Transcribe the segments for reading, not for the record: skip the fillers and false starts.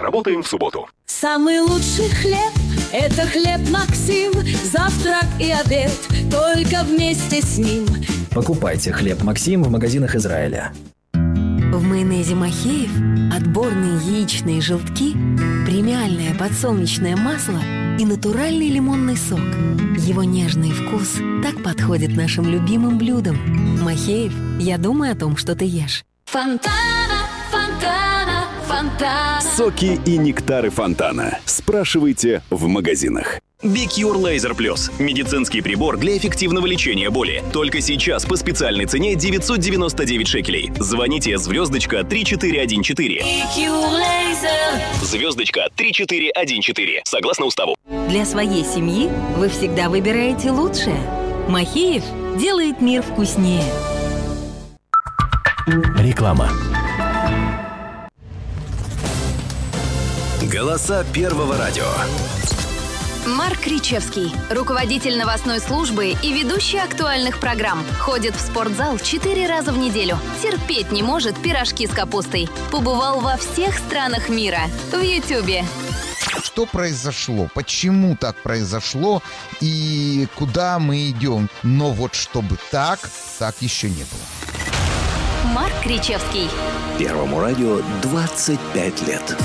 Работаем в субботу. Самый лучший хлеб – это хлеб Максим. Завтрак и обед только вместе с ним. Покупайте хлеб Максим в магазинах Израиля. В майонезе Махеев отборные яичные желтки, премиальное подсолнечное масло и натуральный лимонный сок. Его нежный вкус так подходит нашим любимым блюдам. Махеев, я думаю о том, что ты ешь. Фонтана, фонтана, фонтана. Соки и нектары фонтана. Спрашивайте в магазинах. BeCure Laser Plus. Медицинский прибор для эффективного лечения боли. Только сейчас по специальной цене 999 шекелей. Звоните звездочка 3414. BeCure Laser. Звездочка 3414. Согласно уставу. Для своей семьи вы всегда выбираете лучшее. Махеев делает мир вкуснее. Реклама. Голоса Первого радио. Марк Кричевский, руководитель новостной службы и ведущий актуальных программ. Ходит в спортзал 4 раза в неделю. Терпеть не может пирожки с капустой. Побывал во всех странах мира. В Ютьюбе. Что произошло? Почему так произошло? И куда мы идем? Но вот чтобы так еще не было. Марк Кричевский. Первому радио 25 лет.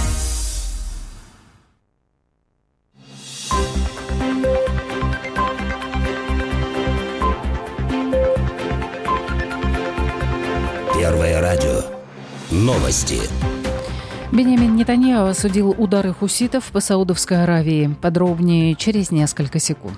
Первое радио. Новости. Биньямин Нетаньяху осудил удары хуситов по Саудовской Аравии. Подробнее через несколько секунд.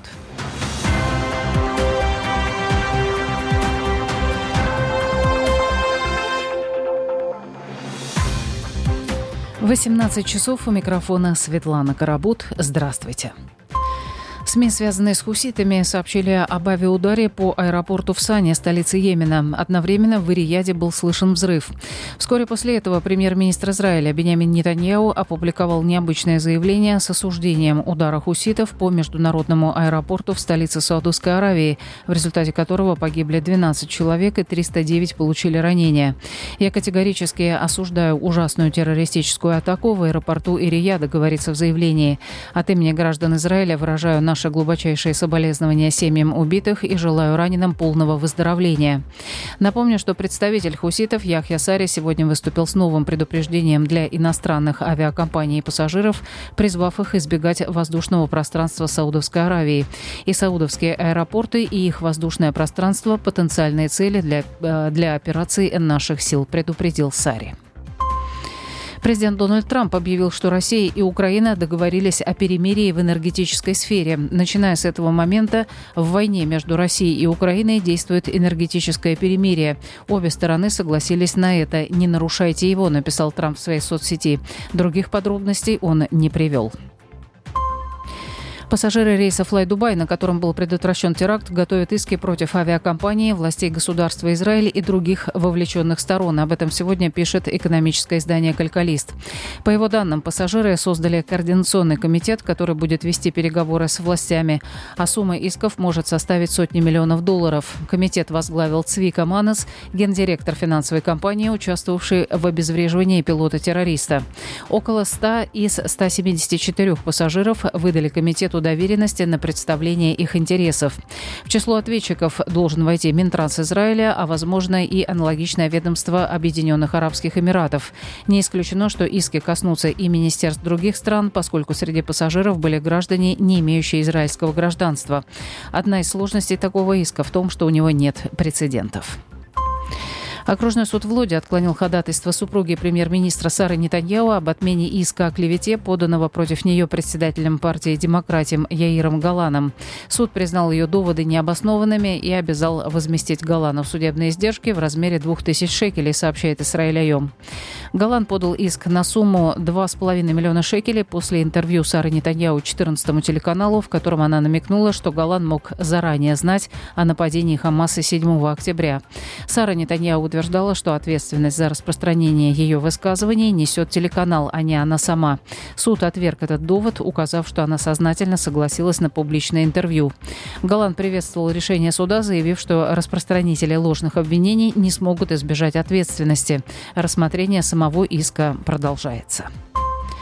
В 18 часов у микрофона Светлана Карабут. Здравствуйте. СМИ, связанные с хуситами, сообщили об авиаударе по аэропорту в Сане, столице Йемена. Одновременно в Эр-Рияде был слышен взрыв. Вскоре после этого премьер-министр Израиля Биньямин Нетаньяху опубликовал необычное заявление с осуждением удара хуситов по международному аэропорту в столице Саудовской Аравии, в результате которого погибли 12 человек и 309 получили ранения. «Я категорически осуждаю ужасную террористическую атаку в аэропорту Эр-Рияда», говорится в заявлении. «От имени граждан Израиля выражаю наши глубочайшие соболезнования семьям убитых и желаю раненым полного выздоровления». Напомню, что представитель хуситов Яхья Сари сегодня выступил с новым предупреждением для иностранных авиакомпаний и пассажиров, призвав их избегать воздушного пространства Саудовской Аравии. И саудовские аэропорты и их воздушное пространство – потенциальные цели для операций наших сил, предупредил Сари. Президент Дональд Трамп объявил, что Россия и Украина договорились о перемирии в энергетической сфере. Начиная с этого момента в войне между Россией и Украиной действует энергетическое перемирие. Обе стороны согласились на это. «Не нарушайте его», написал Трамп в своей соцсети. Других подробностей он не привел. Пассажиры рейса Fly Dubai, на котором был предотвращен теракт, готовят иски против авиакомпании, властей государства Израиль и других вовлеченных сторон. Об этом сегодня пишет экономическое издание «Калькалист». По его данным, пассажиры создали координационный комитет, который будет вести переговоры с властями, а сумма исков может составить сотни миллионов долларов. Комитет возглавил Цвика Манес, гендиректор финансовой компании, участвовавший в обезвреживании пилота-террориста. Около 100 из 174 пассажиров выдали комитету доверенности на представление их интересов. В число ответчиков должен войти Минтранс Израиля, а возможно и аналогичное ведомство Объединенных Арабских Эмиратов. Не исключено, что иски коснутся и министерств других стран, поскольку среди пассажиров были граждане, не имеющие израильского гражданства. Одна из сложностей такого иска в том, что у него нет прецедентов. Окружной суд в Лоде отклонил ходатайство супруги премьер-министра Сары Нетаньяху об отмене иска о клевете, поданного против нее председателем партии «Демократим» Яиром Галаном. Суд признал ее доводы необоснованными и обязал возместить Галану судебные издержки в размере 2000 шекелей, сообщает Исраэль Айом. Галан подал иск на сумму 2,5 миллиона шекелей после интервью Сары Нетаньяху 14-му телеканалу, в котором она намекнула, что Галан мог заранее знать о нападении Хамаса 7 октября. Сара Нетаньяху утверждала, что ответственность за распространение ее высказываний несет телеканал, а не она сама. Суд отверг этот довод, указав, что она сознательно согласилась на публичное интервью. Галан приветствовал решение суда, заявив, что распространители ложных обвинений не смогут избежать ответственности. Рассмотрение самого иска продолжается.